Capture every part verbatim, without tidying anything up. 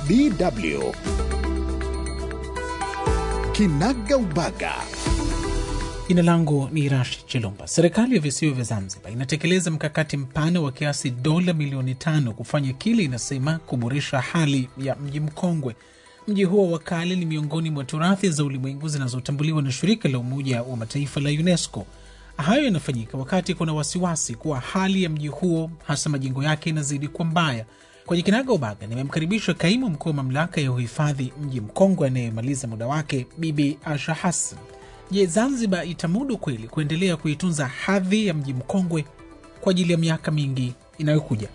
D W Kinaga Ubaga. Jina langu ni Rashid Chilumba. Serikali ya visiwa vya Zanzibar inatekeleza mkakati mpana wa kiasi dola milioni tano kufanya kile inasema kuboresha hali ya mji mkongwe. Mji huo wa kale ni miongoni mwa turathi za ulimwengu zinazotambuliwa na shirika la Umoja wa Mataifa la UNESCO. Hayo yanafanyika wakati kuna wasiwasi kuwa hali ya mji huo, hasa majengo yake, inazidi kuwa mbaya. Kwenye Kinaga Ubaga nimemkaribisha kaimu mkuu wa mamlaka ya uhifadhi mji mkongwe anayemaliza muda wake, Bibi Asha Hassan. Je, Zanzibar itamudu kweli kuendelea kuitunza hadhi ya mji mkongwe kwa ajili ya miaka mingi inayokuja?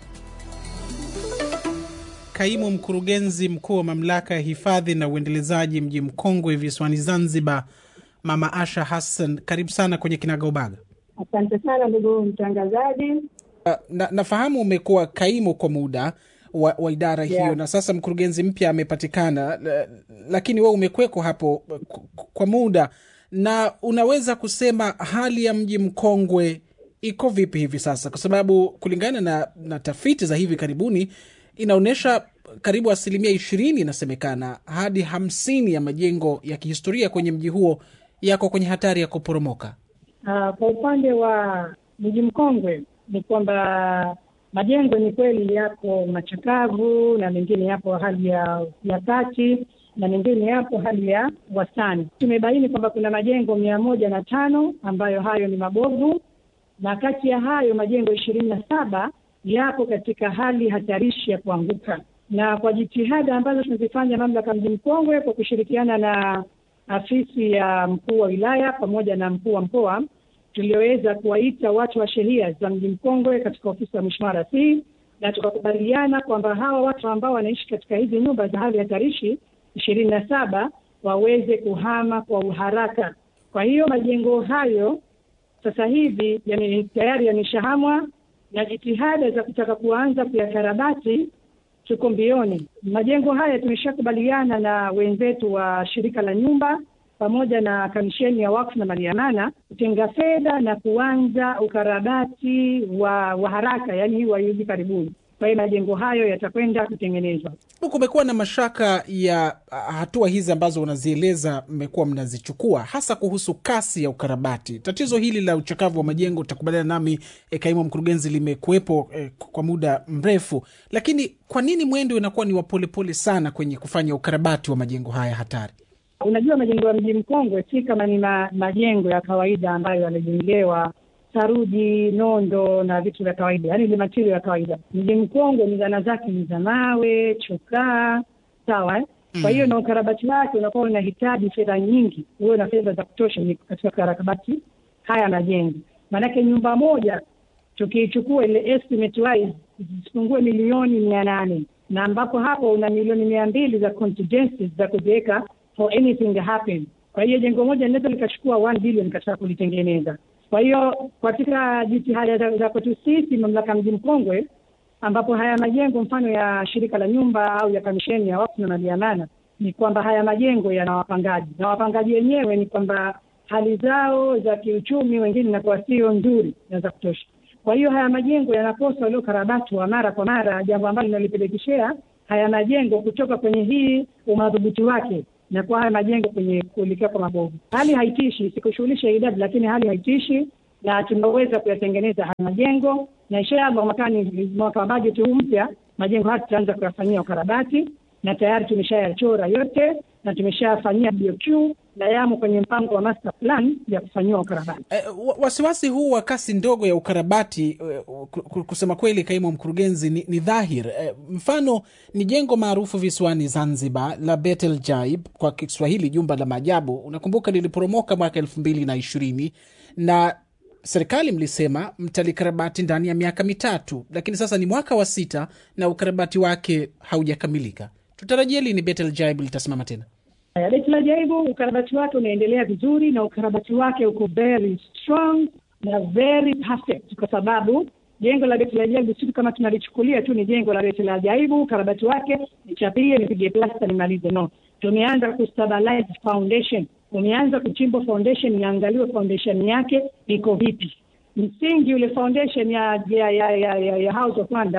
Kaimu mkurugenzi mkuu wa mamlaka ya hifadhi na uendelezaji mji mkongwe visiwani Zanzibar, Mama Asha Hassan, karibu sana kwenye Kinaga Ubaga. Asante sana ndugu mtangazaji. Na, nafahamu umekuwa kaimu kwa muda wa, wa idara hiyo, yeah. Na sasa mkurugenzi mpya amepatikana, lakini wewe umekweko hapo kwa muda, na unaweza kusema hali ya mji mkongwe iko vipi hivi sasa? Kwa sababu kulingana na, na tafiti za hivi karibuni inaonesha karibu asilimia ishirini inasemekana hadi hamsini ya majengo ya kihistoria kwenye mji huo yako kwenye hatari ya kuporomoka. Uh, kwa upande wa mji mkongwe ni kwamba majengo ni kweli yako machakavu na mengine yapo hali ya ya kati na mengine yapo hali ya wastani. Tumebaini kwamba kuna majengo mia moja na tano ambayo hayo ni mabovu, na kati ya hayo majengo ishirini na saba yapo katika hali hatarishi ya kuanguka. Na kwa jitihada ambazo tunazifanya mamlaka mji mkongwe kwa kushirikiana na afisi ya mkuu wa wilaya pamoja na mkuu wa mkoa, tuliweza kuwaita watu wa sheria za mji mkongwe katika ofisi ya Mheshimiwa Rasi, na tukakubaliana kwamba hawa watu ambao wanaishi katika hizi nyumba za hali hatarishi ishirini na saba waweze kuhama kwa uharaka. Kwa hiyo majengo hayo sasa hivi yani tayari yameshahamwa, na jitihada za kutaka kuanza kuyakarabati tuko mbioni. Majengo haya tumeshakubaliana na wenzetu wa shirika la nyumba pamoja na kamisheni ya wakfu na mali ya amana kutenga fedha na kuanza ukarabati wa, wa haraka, yani wa hivi karibuni. Kwa hiyo majengo hayo yatakwenda kutengenezwa. Kumekuwa na mashaka ya hatua hizi ambazo unazieleza mmekuwa mnazichukua, hasa kuhusu kasi ya ukarabati. Tatizo hili la uchakavu wa majengo, utakubaliana nami e, kaimu mkurugenzi, limekuwepo e, kwa muda mrefu. Lakini kwa nini mwendo unakuwa ni wa polepole sana kwenye kufanya ukarabati wa majengo haya hatari? Unajua, majengo ya mji mkongwe si kama ni ma, majengo ya kawaida ambayo yanajengewa saruji, nondo na vitu vya kawaida, yani ni material ya kawaida. Mji mkongwe ni zana zake ni za mawe, chokaa, sawa eh? Mm. Kwa hiyo na ukarabati wake unakuwa unahitaji fedha nyingi, uwe na fedha za kutosha katika ukarabati haya majengo. Maana nyumba moja tukichukua ile estimate wise isipungue milioni mia nane, na ambapo hapo una milioni mia mbili za contingencies za kuweka for anything happen. Kwa hiyo jengo moja linaweza likachukua one billion katika kulitengeneza. Kwa hiyo katika jitihada za kwetu sisi mamlaka mji mkongwe, ambapo haya majengo mfano ya shirika la nyumba au ya kamisheni ya wakfu na mali ya amana, ni kwamba haya majengo yana wapangaji, na wapangaji wenyewe ni kwamba hali zao za kiuchumi wengine na kwa sio nzuri na za kutosha. Kwa hiyo haya majengo yanakosa leo karabati wa mara kwa mara, jambo ambalo linalipelekeshea haya majengo kutoka kwenye hii umadhubuti wake na kwa haya majengo kwenye kuelekea kwa mabovu. Hali haitishi, sikushughulisha idadi, lakini hali haitishi, na tumeweza kuyatengeneza haya majengo, na inshallah mwakani, mwaka wa bajeti huu mpya, majengo haya tutaanza kuyafanyia ukarabati, na tayari tumeshayachora yote na tumeshafanyia B O Q na yamo kwenye mpango wa master plan ya kufanyia ukarabati. E, wasiwasi huu wa kasi ndogo ya ukarabati, kusema kweli kaimu mkurugenzi, ni, ni dhahir. E, mfano ni jengo maarufu visiwani Zanzibar la Betel Jaib, kwa Kiswahili jumba la maajabu. Unakumbuka liliporomoka mwaka elfu mbili na ishirini, na serikali mlisema mtalikarabati ndani ya miaka mitatu, lakini sasa ni mwaka wa sita na ukarabati wake haujakamilika. Tutarajia lini Betel Jaib litasimama tena? Betel Jaib ukarabati wake unaendelea vizuri, na ukarabati wake uko very strong na very perfect, kwa sababu jengo la Betel Jaib sisi kama tunalichukulia tu ni jengo la Betel Jaib, ukarabati wake ni chapie, nipige plaster nimalize. No, tumeanza kustabilize foundation, tumeanza kuchimba foundation, niangaliwe foundation yake iko vipi. Msingi ule foundation ya ya ya, ya, ya House of Wonder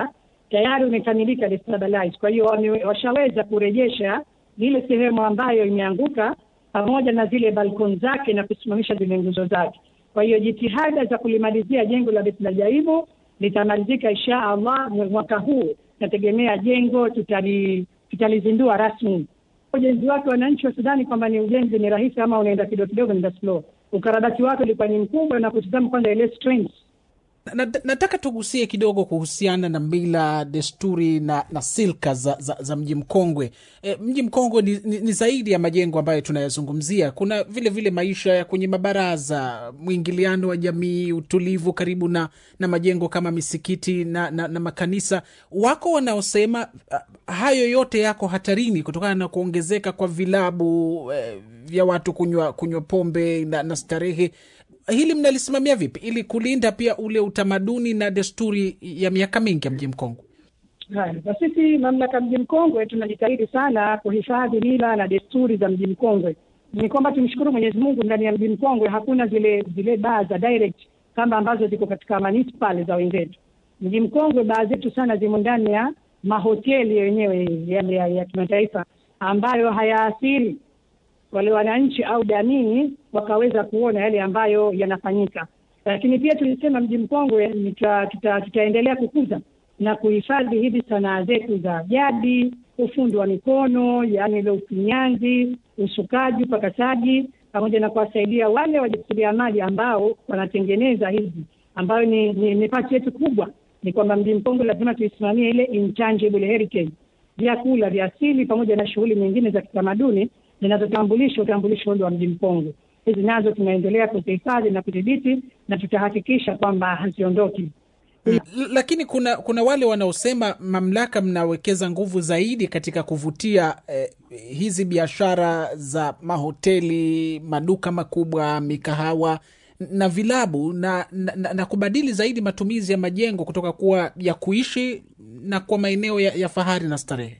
tayari umekamilika destabilize. Kwa hiyo washaweza kurejesha ile sehemu ambayo imeanguka pamoja na zile balkon zake na kusimamisha zile nguzo zake. Kwa hiyo jitihada za kulimalizia jengo la Beit al-Jaibu litamalizika insha Allah mwaka huu. Nategemea jengo tutali tutalizindua rasmi. Ujenzi wake wananchi wa Sudani kwamba ni ujenzi ni rahisi ama unaenda kidogo kidogo ni slow. Ukarabati wake ulikuwa ni mkubwa na kutazama kwanza ile strength. Na, nataka tugusie kidogo kuhusiana na mila, desturi na, na silka za, za, za mji mkongwe. E, mji mkongwe ni, ni, ni zaidi ya majengo ambayo tunayazungumzia. Kuna vile vile maisha ya kwenye mabaraza, mwingiliano wa jamii, utulivu karibu na, na majengo kama misikiti na, na, na makanisa. Wako wanaosema uh, hayo yote yako hatarini kutokana na kuongezeka kwa vilabu eh, vya watu kunywa, kunywa pombe na, na starehe. Hili mnalisimamia vipi ili kulinda pia ule utamaduni na desturi ya miaka mingi ya mji mkongwe? Hai, kwa sisi mamlaka mji mkongwe tunajitahidi sana kuhifadhi mila na desturi za mji mkongwe. Ni kwamba tumshukuru Mwenyezi Mungu, ndani ya mji mkongwe hakuna zile zile baa za direct kama ambazo ziko katika municipal za wenzetu. Mji mkongwe baa zetu sana zimo ndani ya mahoteli yenyewe yale ya, ya kimataifa ambayo hayaathiri wale wananchi au jamii wakaweza kuona yale ambayo yanafanyika. Lakini pia tulisema mji mkongwe tutaendelea kukuza na kuhifadhi hizi sanaa zetu za jadi, ufundi wa mikono, yani ile ufinyanzi, usukaji, upakasaji, pamoja na kuwasaidia wale wajasiriamali ambao wanatengeneza hizi, ambayo ni ni, ni pati yetu kubwa. Ni kwamba mji mkongwe lazima tuisimamie ile intangible heritage, vyakula vya asili pamoja na shughuli nyingine za kitamaduni zinazotambulisha utambulisho wa mji mkongwe. Hizi nazo tunaendelea kuzihifadhi na kudhibiti na tutahakikisha kwamba haziondoki. L- lakini kuna kuna wale wanaosema mamlaka mnawekeza nguvu zaidi katika kuvutia eh, hizi biashara za mahoteli, maduka makubwa, mikahawa na vilabu na, na, na kubadili zaidi matumizi ya majengo kutoka kuwa ya kuishi na kwa maeneo ya, ya fahari na starehe.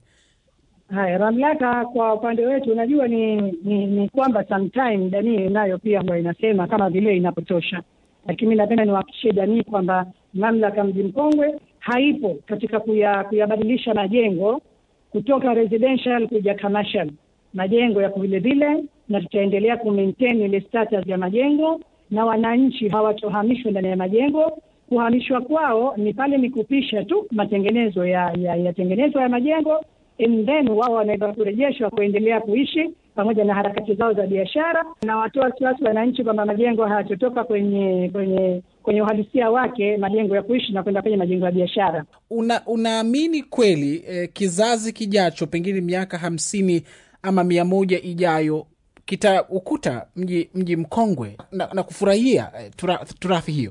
Haya, mamlaka kwa upande wetu unajua ni ni, ni kwamba sometime jamii nayo pia huwa inasema kama vile inapotosha. Lakini mimi napenda niwahakikishie jamii kwamba mamlaka mji mkongwe haipo katika kuya, kuyabadilisha majengo kutoka residential kuja commercial. Majengo ya vile vile, na tutaendelea ku maintain ile status ya majengo, na wananchi hawatohamishwa ndani ya majengo. Kuhamishwa kwao ni pale ni kupisha tu matengenezo ya ya, ya tengenezo ya majengo, and then wao wanaweza kurejeshwa kuendelea kuishi pamoja na harakati zao za biashara, na watoa wasiwasi wananchi kwamba majengo hayatotoka kwenye kwenye kwenye uhalisia wake majengo ya kuishi na kwenda kwenye majengo ya biashara. Una unaamini kweli eh, kizazi kijacho pengine miaka hamsini ama mia moja ijayo kita ukuta mji mji mkongwe na, na kufurahia eh, tura, turathi hiyo?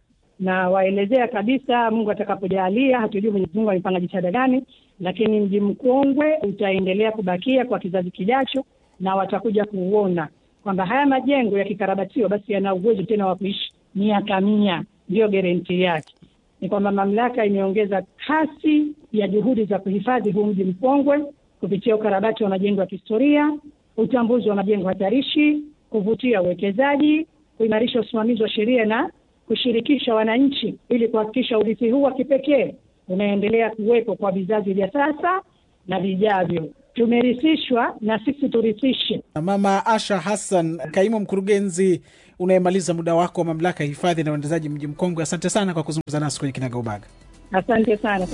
Na waelezea kabisa Mungu atakapojalia, hatujui Mwenyezi Mungu amepanga jitihada gani, lakini mji mkongwe utaendelea kubakia kwa kizazi kijacho, na watakuja kuona kwamba haya majengo yakikarabatiwa basi yana uwezo tena wa kuishi miaka mia. Ndio guarantee yake. Ni kwamba mamlaka imeongeza kasi ya juhudi za kuhifadhi huu mji mkongwe kupitia ukarabati wa majengo ya kihistoria, utambuzi wa majengo hatarishi, kuvutia uwekezaji, kuimarisha usimamizi wa sheria na kushirikisha wananchi ili kuhakikisha urithi huu wa kipekee unaendelea kuwepo kwa vizazi vya sasa na vijavyo. Tumerithishwa na sisi turithishe. Mama Asha Hassan, kaimu mkurugenzi unayemaliza muda wako wa mamlaka ya hifadhi na uendelezaji mji mkongwe, asante sana kwa kuzungumza nasi kwenye Kinagaubaga. Asante sana.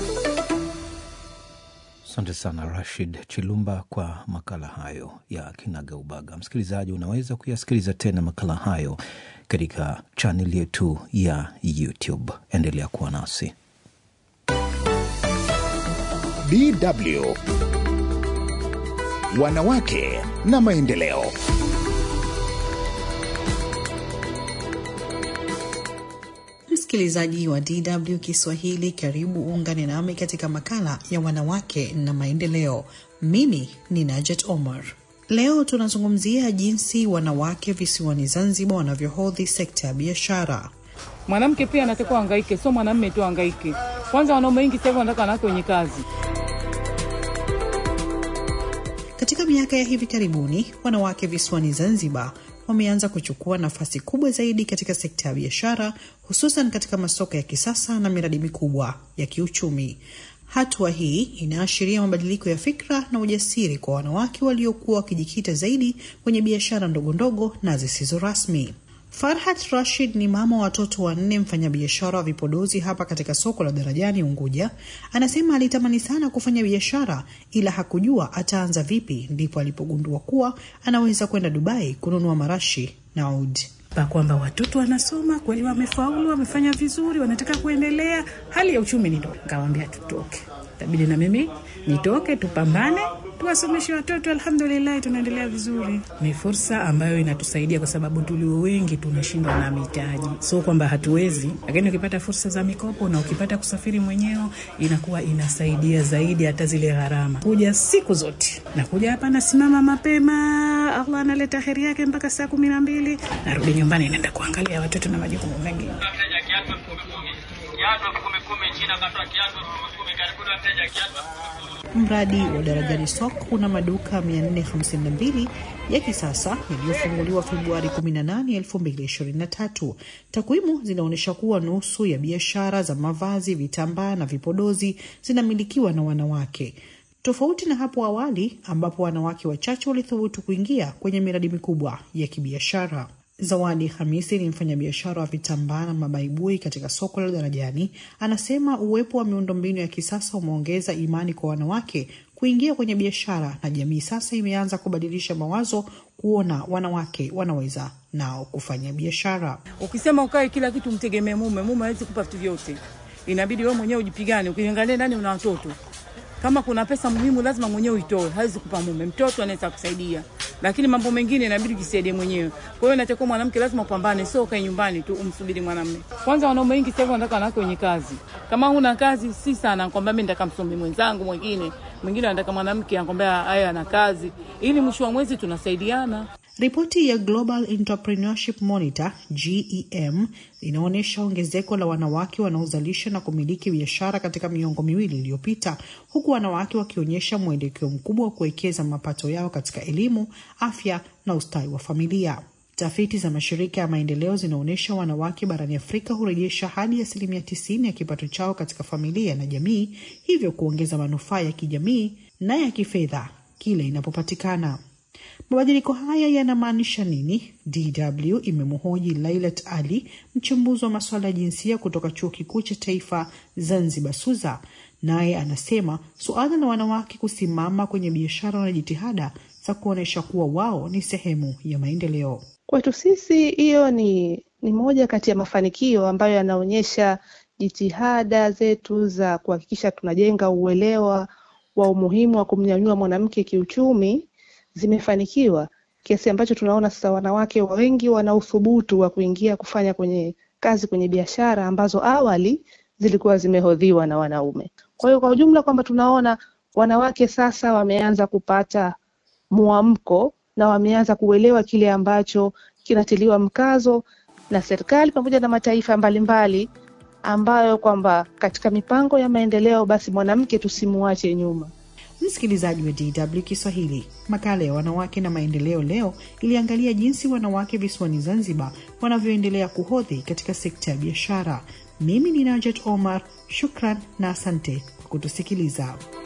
Asante sana Rashid Chilumba kwa makala hayo ya Kinagaubaga. Msikilizaji, unaweza kuyasikiliza tena makala hayo katika channel yetu ya YouTube. Endelea kuwa nasi. D W Wanawake na maendeleo. Msikilizaji wa D W Kiswahili, karibu uungane nami katika makala ya wanawake na maendeleo. Mimi ni Najet Omar. Leo tunazungumzia jinsi wanawake visiwani Zanzibar wanavyohodhi sekta ya biashara. Mwanamke pia anatakiwa hangaike, sio mwanamume tu hangaike. Kwanza wanaume wengi sasa wanataka wanawake wenye kazi. Katika miaka ya hivi karibuni, wanawake visiwani Zanzibar wameanza kuchukua nafasi kubwa zaidi katika sekta ya biashara, hususan katika masoko ya kisasa na miradi mikubwa ya kiuchumi. Hatua hii inaashiria mabadiliko ya fikra na ujasiri kwa wanawake waliokuwa wakijikita zaidi kwenye biashara ndogo ndogo na zisizo rasmi. Farhat Rashid ni mama wa watoto wanne, mfanyabiashara wa vipodozi hapa katika soko la Darajani Unguja. Anasema alitamani sana kufanya biashara ila hakujua ataanza vipi, ndipo alipogundua kuwa anaweza kwenda Dubai kununua marashi na oud. Pa kwamba watoto wanasoma, kweli wamefaulu, wamefanya vizuri, wanataka kuendelea, hali ya uchumi ni ndogo. Kawaambia tutoke. Tabidi na mimi nitoke, tupambane, tuwasomeshe watoto. Alhamdulillah tunaendelea vizuri. Ni fursa ambayo inatusaidia kwa sababu tulio wengi tunashindwa na mitaji. So kwamba hatuwezi, lakini ukipata fursa za mikopo na ukipata kusafiri mwenyewe inakuwa inasaidia zaidi hata zile gharama. Kuja siku zote. Na kuja hapa nasimama mapema, Allah analeta kheri yake mpaka saa kumi na mbili. Narudi nyumbani naenda kuangalia watoto na majukumu mengine. Mradi wa Darajani Soko una maduka mia nne hamsini na mbili ya kisasa yaliyofunguliwa Februari kumi na nane, elfu mbili ishirini na tatu. Takwimu zinaonyesha kuwa nusu ya biashara za mavazi, vitambaa na vipodozi zinamilikiwa na wanawake. Tofauti na hapo awali ambapo wanawake wachache walithubutu kuingia kwenye miradi mikubwa ya kibiashara. Zawadi Hamisi ni mfanyabiashara wa vitambaa na mabaibui katika soko la Darajani. Anasema uwepo wa miundombinu ya kisasa umeongeza imani kwa wanawake kuingia kwenye biashara, na jamii sasa imeanza kubadilisha mawazo kuona wanawake wanaweza nao kufanya biashara. Ukisema ukae kila kitu mtegemee mume, mume hawezi kupa vitu vyote. Inabidi wewe mwenyewe ujipigane. Ukiangalia ndani una watoto. Kama kuna pesa muhimu lazima mwenyewe uitoe, hawezi kupa mume. Mtoto anaweza kusaidia, lakini mambo mengine inabidi jisaidie mwenyewe. Kwa hiyo inatakiwa mwanamke lazima upambane, sio kae nyumbani tu umsubiri mwanamume. Kwanza wanaume wengi sasa wanataka wanawake wenye kazi. Kama huna kazi si sana kwamba mimi nataka msomi mwenzangu mwingine. Mwingine anataka mwanamke anakwambia haya ana kazi, ili mwisho wa mwezi tunasaidiana. Ripoti ya Global Entrepreneurship Monitor G E M inaonyesha ongezeko la wanawake wanaozalisha na kumiliki biashara katika miongo miwili iliyopita, huku wanawake wakionyesha mwelekeo mkubwa wa kuwekeza mapato yao katika elimu, afya na ustawi wa familia. Tafiti za mashirika ya maendeleo zinaonyesha wanawake barani Afrika hurejesha hadi asilimia tisini ya kipato chao katika familia na jamii, hivyo kuongeza manufaa ya kijamii na ya kifedha kile inapopatikana. Mabadiliko haya yanamaanisha nini? D W imemhoji Lailat Ali, mchumbuzi wa masuala ya jinsia kutoka Chuo Kikuu cha Taifa Zanzibar Suza. Naye anasema suala la wanawake kusimama kwenye biashara na jitihada za kuonesha kuwa wao ni sehemu ya maendeleo. Kwetu sisi hiyo ni ni moja kati ya mafanikio ambayo yanaonyesha jitihada zetu za kuhakikisha tunajenga uelewa wa umuhimu wa kumnyanyua mwanamke kiuchumi zimefanikiwa, kiasi ambacho tunaona sasa wanawake wengi wana uthubutu wa kuingia kufanya kwenye kazi kwenye biashara ambazo awali zilikuwa zimehodhiwa na wanaume. Kwa hiyo kwa ujumla kwamba tunaona wanawake sasa wameanza kupata muamko na wameanza kuelewa kile ambacho kinatiliwa mkazo na serikali pamoja na mataifa mbalimbali, ambayo kwamba katika mipango ya maendeleo basi mwanamke tusimuache nyuma. Msikilizaji wa D W Kiswahili, makala ya wanawake na maendeleo leo iliangalia jinsi wanawake visiwani Zanzibar wanavyoendelea kuhodhi katika sekta ya biashara. Mimi ni Najat Omar, shukran na asante kwa kutusikiliza.